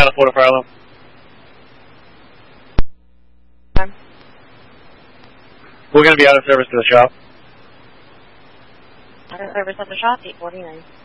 Florida Fire Alarm. We're going to be out of service to the shop. Out of service at the shop, 849.